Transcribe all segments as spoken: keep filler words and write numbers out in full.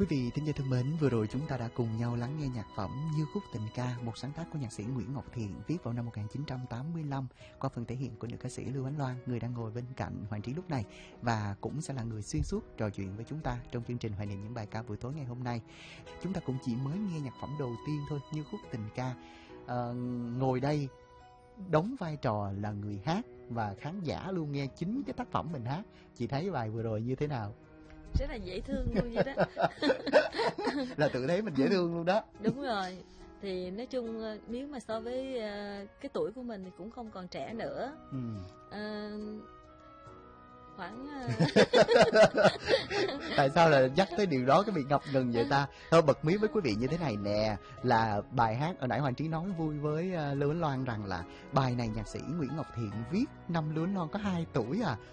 Quý vị thính giả thân mến, vừa rồi chúng ta đã cùng nhau lắng nghe nhạc phẩm Như khúc tình ca, một sáng tác của nhạc sĩ Nguyễn Ngọc Thiện viết vào năm một nghìn chín trăm tám mươi lăm qua phần thể hiện của nữ ca sĩ Lưu Ánh Loan, người đang ngồi bên cạnh Hoàng Trí lúc này và cũng sẽ là người xuyên suốt trò chuyện với chúng ta trong chương trình hoài niệm những bài ca buổi tối ngày hôm nay. Chúng ta cũng chỉ mới nghe nhạc phẩm đầu tiên thôi, Như khúc tình ca. À, ngồi đây đóng vai trò là người hát và khán giả luôn nghe chính cái tác phẩm mình hát. Chị thấy bài vừa rồi như thế nào? Rất là dễ thương luôn vậy đó. Là tự thấy mình dễ thương luôn đó. Đúng rồi. Thì nói chung nếu mà so với uh, cái tuổi của mình thì cũng không còn trẻ nữa. Ừ. Uh, khoảng uh... Tại sao là nhắc tới điều đó cái bị ngập ngừng vậy ta? Thôi bật mí với quý vị như thế này nè, là bài hát ở nãy Hoàng Trí nói vui với uh, Lưu Ánh Loan rằng là bài này nhạc sĩ Nguyễn Ngọc Thiện viết năm Lưu Ánh Loan có hai tuổi à.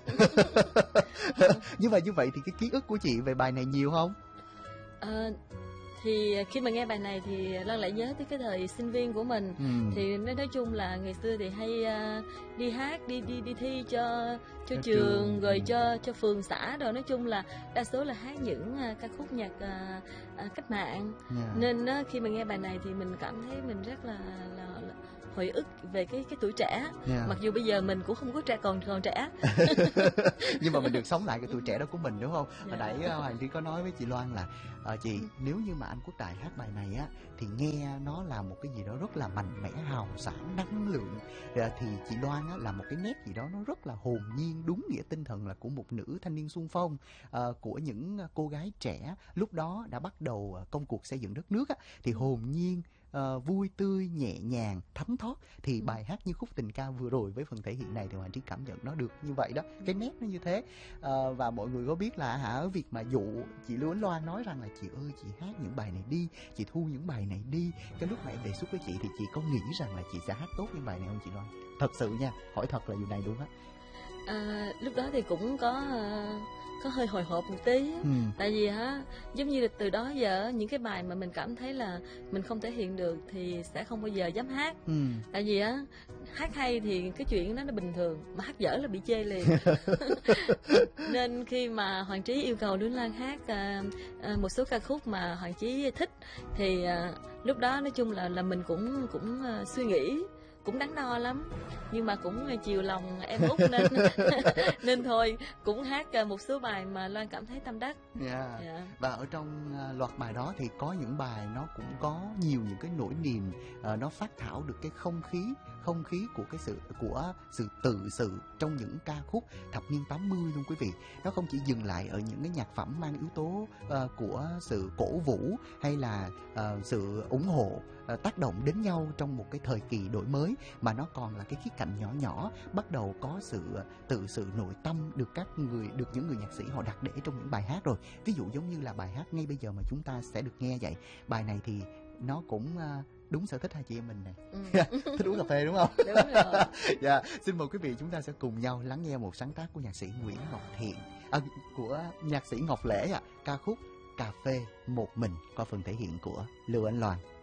Nhưng mà như vậy thì cái ký ức của chị về bài này nhiều không? Uh... Thì khi mà nghe bài này thì Loan lại nhớ tới cái thời sinh viên của mình. Ừ. Thì nói, nói chung là ngày xưa thì hay uh, đi hát, đi đi đi thi cho cho trường, trường rồi ừ. cho cho phường xã rồi, nói chung là đa số là hát những uh, ca khúc nhạc uh, uh, cách mạng. Yeah. Nên uh, khi mà nghe bài này thì mình cảm thấy mình rất là, là, là hồi ức về cái cái tuổi trẻ. Yeah. Mặc dù bây giờ mình cũng không có trẻ, còn còn trẻ. Nhưng mà mình được sống lại cái tuổi trẻ đó của mình, đúng không? Yeah. Hồi nãy uh, Hoàng Trí có nói với chị Loan là uh, chị nếu như mà anh Quốc Tài hát bài này á thì nghe nó là một cái gì đó rất là mạnh mẽ, hào sảng, năng lượng. Rồi thì chị Loan á là một cái nét gì đó nó rất là hồn nhiên, đúng nghĩa tinh thần là của một nữ thanh niên xung phong, uh, của những cô gái trẻ lúc đó đã bắt đầu công cuộc xây dựng đất nước á, thì hồn nhiên, Uh, vui tươi, nhẹ nhàng, thấm thoát. Thì ừ. bài hát Như khúc tình ca vừa rồi với phần thể hiện này thì Hoàng Trí cảm nhận nó được như vậy đó. Cái nét nó như thế. uh, Và mọi người có biết là hả, việc mà dụ chị Lưu Ánh Loan nói rằng là chị ơi chị hát những bài này đi, chị thu những bài này đi. Cái lúc mà em đề xuất với chị thì chị có nghĩ rằng là chị sẽ hát tốt những bài này không chị Loan? Thật sự nha, hỏi thật là điều này luôn á. À, lúc đó thì cũng có uh, có hơi hồi hộp một tí. Ừ. Tại vì ha, giống như là từ đó giờ những cái bài mà mình cảm thấy là mình không thể hiện được thì sẽ không bao giờ dám hát. Ừ. Tại vì á, hát hay thì cái chuyện đó nó bình thường, mà hát dở là bị chê liền. Nên khi mà Hoàng Trí yêu cầu Lưu Loan hát uh, uh, một số ca khúc mà Hoàng Trí thích thì uh, lúc đó nói chung là là mình cũng cũng uh, suy nghĩ, cũng đắn đo lắm, nhưng mà cũng chiều lòng em út nên nên thôi cũng hát một số bài mà Loan cảm thấy tâm đắc. Yeah. Yeah. Và ở trong loạt bài đó thì có những bài nó cũng có nhiều những cái nỗi niềm, uh, nó phát thảo được cái không khí không khí của cái sự của sự tự sự trong những ca khúc thập niên tám mươi luôn quý vị. Nó không chỉ dừng lại ở những cái nhạc phẩm mang yếu tố uh, của sự cổ vũ hay là uh, sự ủng hộ, uh, tác động đến nhau trong một cái thời kỳ đổi mới, mà nó còn là cái khía cạnh nhỏ nhỏ bắt đầu có sự tự sự nội tâm được các người được những người nhạc sĩ họ đặt để trong những bài hát rồi. Ví dụ giống như là bài hát ngay bây giờ mà chúng ta sẽ được nghe vậy. Bài này thì nó cũng uh, đúng sở thích hai chị em mình này. Ừ. Thích uống cà phê đúng không? Đúng rồi. Dạ, xin mời quý vị chúng ta sẽ cùng nhau lắng nghe một sáng tác của nhạc sĩ Nguyễn Ngọc Thiện, à, của nhạc sĩ Ngọc Lễ ạ, à, ca khúc Cà phê một mình qua phần thể hiện của Lưu Ánh Loan.